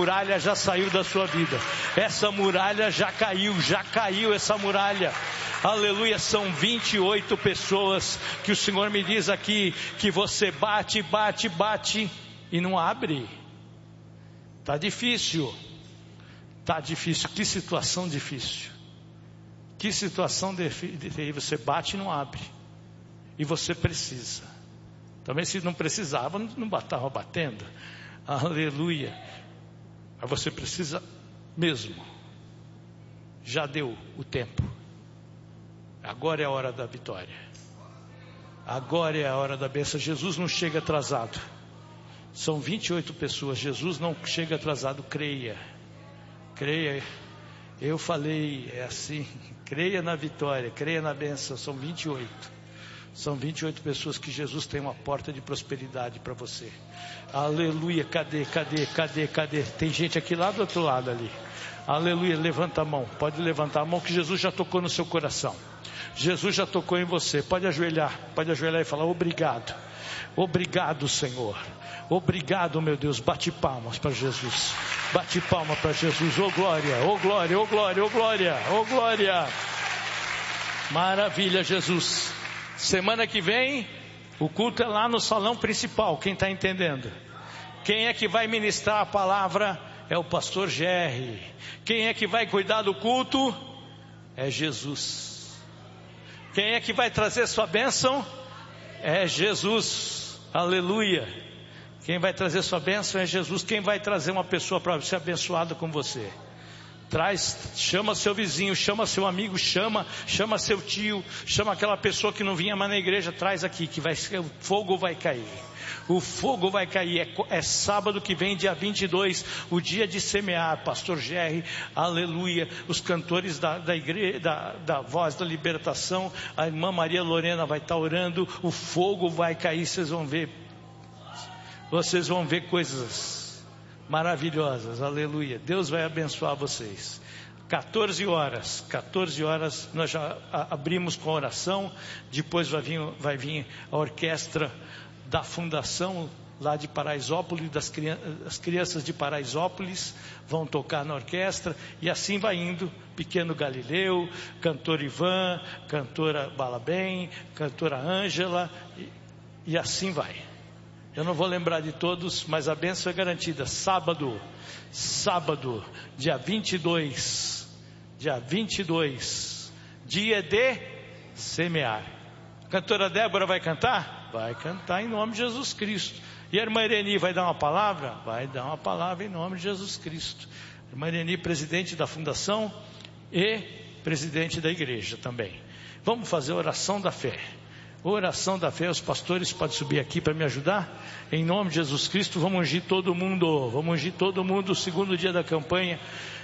muralha já saiu da sua vida. Essa muralha já caiu essa muralha. Aleluia, são 28 pessoas que o Senhor me diz aqui, que você bate e não abre. Está difícil, que situação difícil. Que situação difícil, você bate e não abre. E você precisa. Também se não precisava, não estava batendo. Aleluia. Mas você precisa mesmo. Já deu o tempo. Agora é a hora da vitória. Agora é a hora da bênção. Jesus não chega atrasado. São 28 pessoas. Jesus não chega atrasado. Creia. Eu falei, é assim. Creia na vitória, creia na bênção. São 28. São 28 pessoas que Jesus tem uma porta de prosperidade para você. Aleluia, cadê? Tem gente aqui lá do outro lado ali. Aleluia, levanta a mão. Pode levantar a mão que Jesus já tocou no seu coração. Jesus já tocou em você. Pode ajoelhar e falar: obrigado. Obrigado, Senhor. Obrigado, meu Deus. Bate palmas para Jesus. Bate palma para Jesus. Oh glória, oh glória, oh glória, oh glória, oh glória. Maravilha, Jesus. Semana que vem o culto é lá no salão principal. Quem está entendendo? Quem é que vai ministrar a palavra? É o pastor Jerry. Quem é que vai cuidar do culto? É Jesus. Quem é que vai trazer sua bênção? É Jesus. Aleluia. Quem vai trazer sua bênção é Jesus. Quem vai trazer uma pessoa para ser abençoada com você? Chama seu vizinho, chama seu amigo, chama seu tio, chama aquela pessoa que não vinha mais na igreja, traz aqui, que o fogo vai cair. O fogo vai cair. É sábado que vem, dia 22, o dia de semear. Pastor Jerry, aleluia. Os cantores da igreja, da Voz da Libertação, a irmã Maria Lorena vai estar orando. O fogo vai cair, vocês vão ver coisas maravilhosas, aleluia. Deus vai abençoar vocês. 14 horas nós já abrimos com oração. Depois vai vir a orquestra da fundação lá de Paraisópolis, as crianças de Paraisópolis vão tocar na orquestra, e assim vai indo. Pequeno Galileu, cantor Ivan, cantora Balabem, cantora Ângela, e assim vai. Eu não vou lembrar de todos, mas a bênção é garantida. Sábado, dia 22, dia de semear. Cantora Débora vai cantar? Vai cantar em nome de Jesus Cristo. E a irmã Ireni vai dar uma palavra? Vai dar uma palavra em nome de Jesus Cristo. A irmã Ireni, presidente da fundação e presidente da igreja também. Vamos fazer a oração da fé. Oração da fé. Os pastores podem subir aqui para me ajudar? Em nome de Jesus Cristo, vamos ungir todo mundo. O segundo dia da campanha.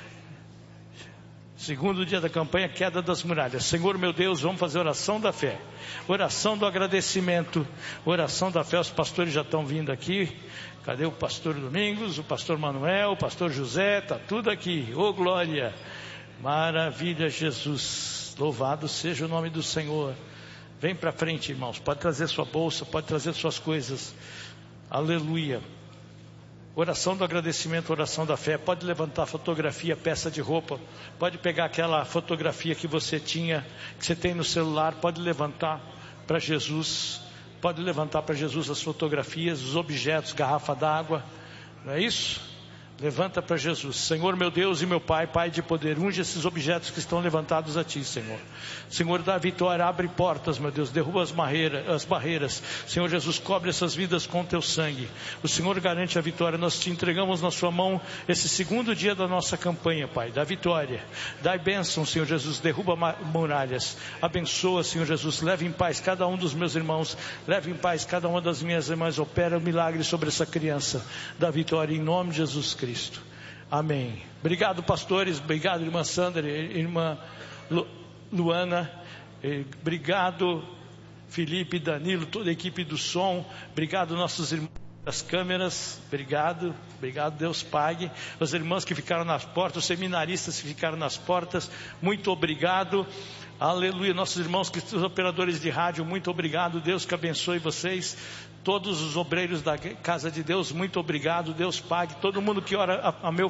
Queda das muralhas. Senhor meu Deus, vamos fazer oração da fé. Oração do agradecimento. Oração da fé. Os pastores já estão vindo aqui. Cadê o pastor Domingos, o pastor Manuel, o pastor José? Está tudo aqui. Oh glória. Maravilha, Jesus. Louvado seja o nome do Senhor. Vem para frente, irmãos. Pode trazer sua bolsa, pode trazer suas coisas. Aleluia. Oração do agradecimento, oração da fé. Pode levantar fotografia, peça de roupa. Pode pegar aquela fotografia que você tinha, que você tem no celular. Pode levantar para Jesus. Pode levantar para Jesus as fotografias, os objetos, garrafa d'água. Não é isso? Levanta para Jesus. Senhor meu Deus e meu Pai, Pai de poder, unge esses objetos que estão levantados a Ti, Senhor. Senhor, dá vitória, abre portas, meu Deus, derruba as barreiras. Senhor Jesus, cobre essas vidas com Teu sangue. O Senhor garante a vitória. Nós Te entregamos na Sua mão esse segundo dia da nossa campanha, Pai. Dá vitória, dá bênção, Senhor Jesus, derruba muralhas. Abençoa, Senhor Jesus, leve em paz cada um dos meus irmãos, leve em paz cada uma das minhas irmãs. Opera um milagre sobre essa criança. Dá vitória em nome de Jesus Cristo. Amém. Obrigado, pastores. Obrigado, irmã Sandra, irmã Luana. Obrigado, Felipe, Danilo, toda a equipe do som. Obrigado, nossos irmãos das câmeras. Obrigado, Deus pague. Os irmãos que ficaram nas portas, os seminaristas que ficaram nas portas, muito obrigado. Aleluia. Nossos irmãos, os operadores de rádio, muito obrigado. Deus que abençoe vocês. Todos os obreiros da casa de Deus, muito obrigado. Deus pague. Todo mundo que ora a meu